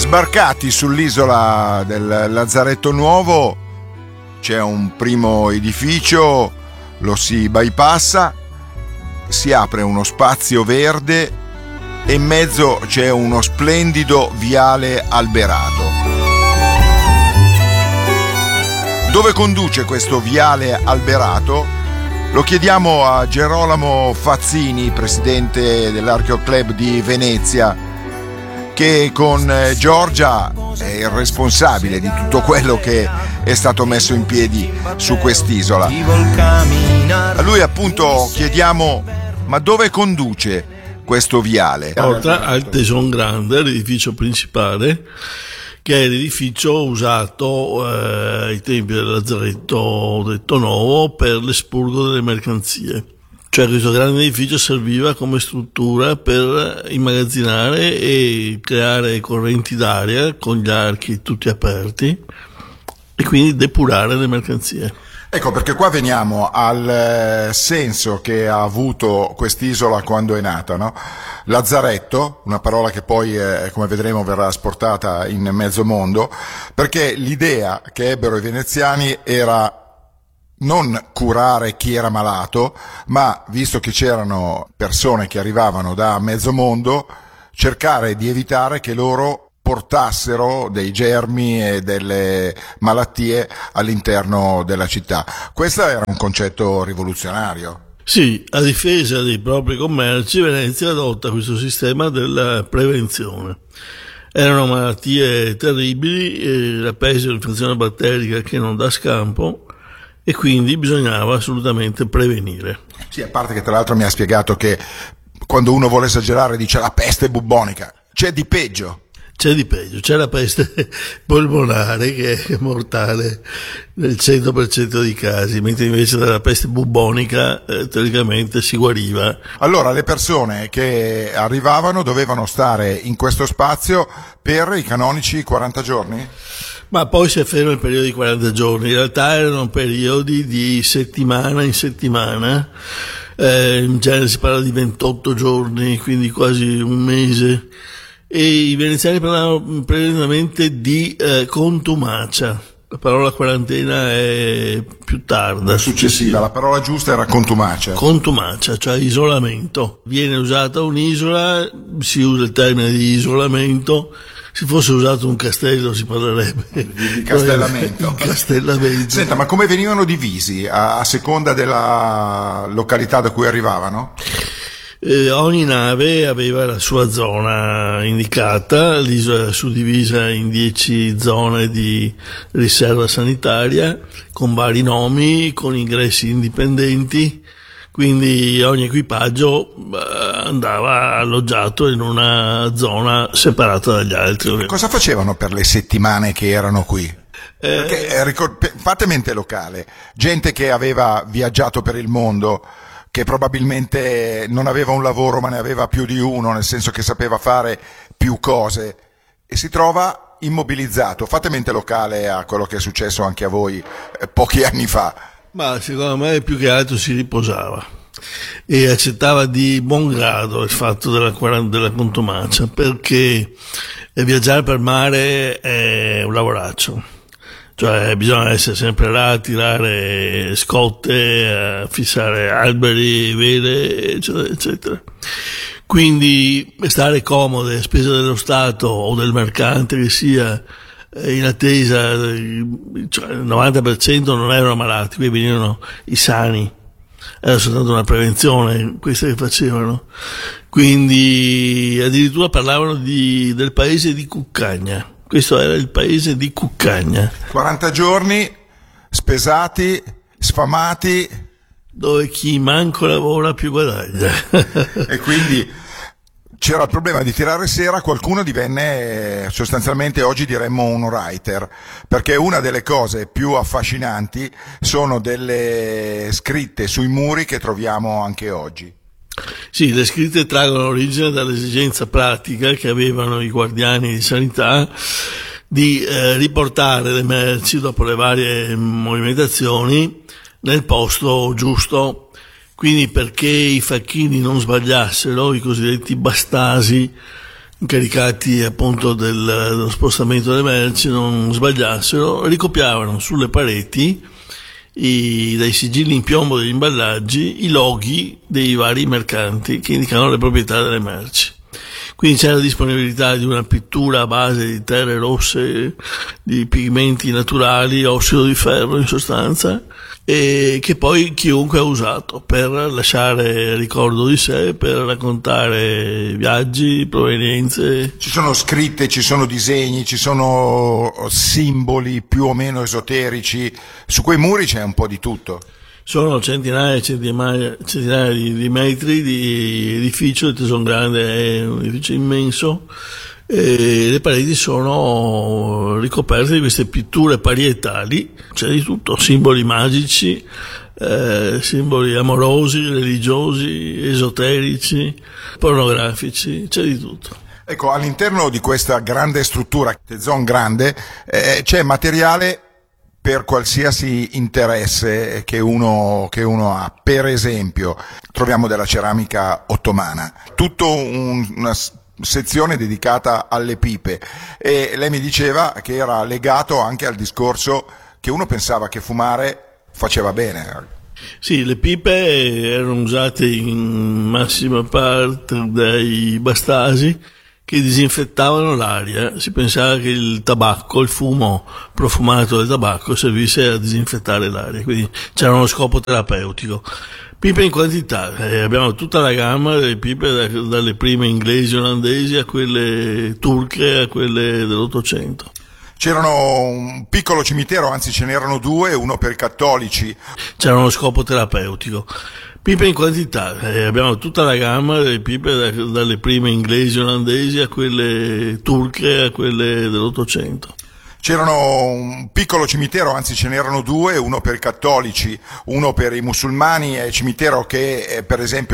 Sbarcati sull'isola del Lazzaretto Nuovo c'è un primo edificio, lo si bypassa, si apre uno spazio verde e in mezzo c'è uno splendido viale alberato. Dove conduce questo viale alberato? Lo chiediamo a Gerolamo Fazzini, presidente dell'Archeo Club di Venezia, che con Giorgia è il responsabile di tutto quello che è stato messo in piedi su quest'isola. A lui appunto chiediamo: ma dove conduce questo viale? Porta al Teson Grande, l'edificio principale, che è l'edificio usato ai tempi del Lazzaretto detto Nuovo per l'espurgo delle mercanzie. Cioè questo grande edificio serviva come struttura per immagazzinare e creare correnti d'aria con gli archi tutti aperti e quindi depurare le mercanzie. Ecco, perché qua veniamo al senso che ha avuto quest'isola quando è nata, no? Lazzaretto, una parola che poi, come vedremo, verrà esportata in mezzo mondo, perché l'idea che ebbero i veneziani era non curare chi era malato, ma, visto che c'erano persone che arrivavano da mezzo mondo, cercare di evitare che loro portassero dei germi e delle malattie all'interno della città. Questo era un concetto rivoluzionario. Sì, a difesa dei propri commerci, Venezia adotta questo sistema della prevenzione. Erano malattie terribili, la peste è un'infezione batterica che non dà scampo, e quindi bisognava assolutamente prevenire. Sì, a parte che tra l'altro mi ha spiegato che quando uno vuole esagerare dice la peste bubbonica. C'è di peggio. C'è di peggio, c'è la peste polmonare che è mortale nel 100% dei casi, mentre invece dalla peste bubbonica teoricamente si guariva. Allora le persone che arrivavano dovevano stare in questo spazio per i canonici 40 giorni? Ma poi si afferma il periodo di 40 giorni, in realtà erano periodi di settimana in settimana, in genere si parla di 28 giorni, quindi quasi un mese, e i veneziani parlavano prevalentemente di contumacia. La parola quarantena è più tarda, successiva. La parola giusta era contumacia. Contumacia, cioè isolamento. Viene usata un'isola, si usa il termine di isolamento. Se fosse usato un castello si parlerebbe di castellamento. Castellamento. Senta, ma come venivano divisi a seconda della località da cui arrivavano? Ogni nave aveva la sua zona indicata, l'isola era suddivisa in 10 zone di riserva sanitaria con vari nomi, con ingressi indipendenti, quindi ogni equipaggio andava alloggiato in una zona separata dagli altri. Cosa facevano per le settimane che erano qui? Perché, fate mente locale, gente che aveva viaggiato per il mondo, che probabilmente non aveva un lavoro ma ne aveva più di uno, nel senso che sapeva fare più cose, e si trova immobilizzato. Fate mente locale a quello che è successo anche a voi pochi anni fa. Ma secondo me più che altro si riposava e accettava di buon grado il fatto della contumacia, perché viaggiare per mare è un lavoraccio, cioè bisogna essere sempre là a tirare scotte, a fissare alberi, vele, eccetera eccetera. Quindi stare comode a spesa dello Stato o del mercante che sia, in attesa, cioè il 90% non erano malati, qui venivano i sani, era soltanto una prevenzione questa che facevano, quindi addirittura parlavano del paese di Cuccagna. Questo era il paese di Cuccagna. 40 giorni spesati, sfamati, dove chi manco lavora più guadagna. E quindi c'era il problema di tirare sera, qualcuno divenne sostanzialmente, oggi diremmo, un writer, perché una delle cose più affascinanti sono delle scritte sui muri che troviamo anche oggi. Sì, le scritte traggono origine dall'esigenza pratica che avevano i guardiani di sanità di riportare le merci dopo le varie movimentazioni nel posto giusto. Quindi perché i facchini non sbagliassero, i cosiddetti bastasi, incaricati appunto dello spostamento delle merci non sbagliassero, ricopiavano sulle pareti dai sigilli in piombo degli imballaggi i loghi dei vari mercanti che indicavano le proprietà delle merci. Quindi c'è la disponibilità di una pittura a base di terre rosse, di pigmenti naturali, ossido di ferro in sostanza, e che poi chiunque ha usato per lasciare ricordo di sé, per raccontare viaggi, provenienze. Ci sono scritte, ci sono disegni, ci sono simboli più o meno esoterici, su quei muri c'è un po' di tutto. Sono centinaia e centinaia di metri di edificio, il Tesson Grande è un edificio immenso, e le pareti sono ricoperte di queste pitture parietali, c'è di tutto, simboli magici, simboli amorosi, religiosi, esoterici, pornografici, c'è di tutto. Ecco, all'interno di questa grande struttura, Tesson Grande, c'è materiale per qualsiasi interesse che uno ha. Per esempio, troviamo della ceramica ottomana, una sezione dedicata alle pipe, e lei mi diceva che era legato anche al discorso che uno pensava che fumare faceva bene. Sì, le pipe erano usate in massima parte dai bastasi che disinfettavano l'aria. Si pensava che il tabacco, il fumo profumato del tabacco servisse a disinfettare l'aria, quindi c'era uno scopo terapeutico. Pipe in quantità, abbiamo tutta la gamma delle pipe, dalle prime inglesi, olandesi a quelle turche, a quelle dell'Ottocento. C'erano un piccolo cimitero, anzi ce n'erano due, uno per i cattolici. C'era uno scopo terapeutico. Pipe in quantità, abbiamo tutta la gamma delle pipe, dalle prime inglesi, olandesi a quelle turche, a quelle dell'Ottocento. C'erano un piccolo cimitero, anzi ce n'erano due, uno per i cattolici, uno per i musulmani, cimitero che per esempio